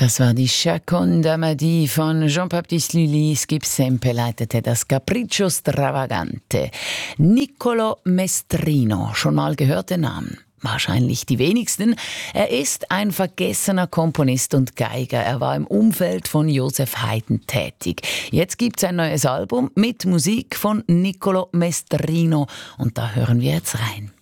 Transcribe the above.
Das war die Seconda Madi von Jean-Baptiste Lully. Skip Sempe leitete das Capriccio Stravagante. Niccolò Mestrino, schon mal gehört den Namen? Wahrscheinlich die wenigsten. Er ist ein vergessener Komponist und Geiger. Er war im Umfeld von Joseph Haydn tätig. Jetzt gibt's ein neues Album mit Musik von Niccolò Mestrino. Und da hören wir jetzt rein.